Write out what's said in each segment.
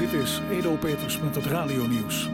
Dit is Edo Peters met het radionieuws.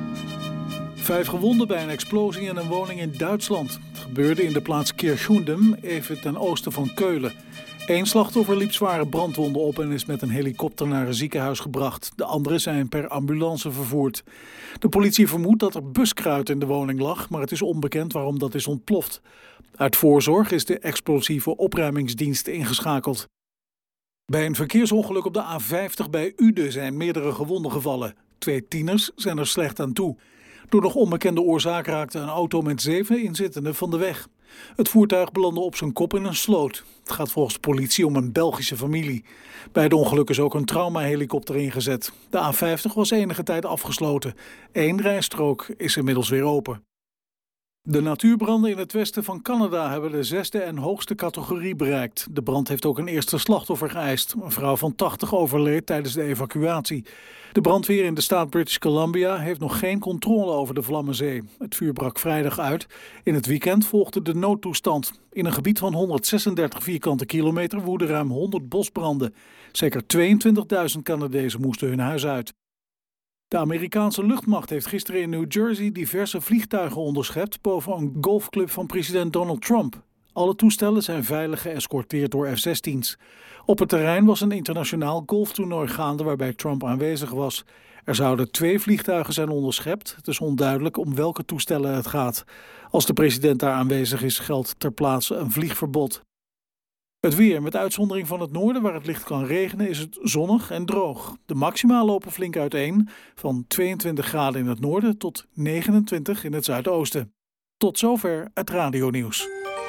5 gewonden bij een explosie in een woning in Duitsland. Het gebeurde in de plaats Kirchhundem, even ten oosten van Keulen. 1 slachtoffer liep zware brandwonden op en is met een helikopter naar een ziekenhuis gebracht. De anderen zijn per ambulance vervoerd. De politie vermoedt dat er buskruid in de woning lag, maar het is onbekend waarom dat is ontploft. Uit voorzorg is de explosieve opruimingsdienst ingeschakeld. Bij een verkeersongeluk op de A50 bij Uden zijn meerdere gewonden gevallen. 2 tieners zijn er slecht aan toe. Door nog onbekende oorzaak raakte een auto met 7 inzittenden van de weg. Het voertuig belandde op zijn kop in een sloot. Het gaat volgens de politie om een Belgische familie. Bij het ongeluk is ook een traumahelikopter ingezet. De A50 was enige tijd afgesloten. 1 rijstrook is inmiddels weer open. De natuurbranden in het westen van Canada hebben de 6e en hoogste categorie bereikt. De brand heeft ook een eerste slachtoffer geëist. Een vrouw van 80 overleed tijdens de evacuatie. De brandweer in de staat British Columbia heeft nog geen controle over de Vlammenzee. Het vuur brak vrijdag uit. In het weekend volgde de noodtoestand. In een gebied van 136 vierkante kilometer woedden ruim 100 bosbranden. Zeker 22.000 Canadezen moesten hun huis uit. De Amerikaanse luchtmacht heeft gisteren in New Jersey diverse vliegtuigen onderschept boven een golfclub van president Donald Trump. Alle toestellen zijn veilig geëscorteerd door F-16's. Op het terrein was een internationaal golftoernooi gaande waarbij Trump aanwezig was. Er zouden 2 vliegtuigen zijn onderschept. Het is onduidelijk om welke toestellen het gaat. Als de president daar aanwezig is, geldt ter plaatse een vliegverbod. Het weer, met uitzondering van het noorden waar het licht kan regenen, is het zonnig en droog. De maxima lopen flink uiteen, van 22 graden in het noorden tot 29 in het zuidoosten. Tot zover het radionieuws.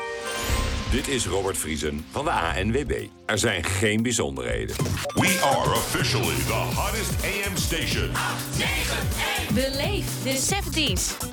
Dit is Robert Vriesen van de ANWB. Er zijn geen bijzonderheden. We are officially the hottest AM station. 891. Beleef de 70s.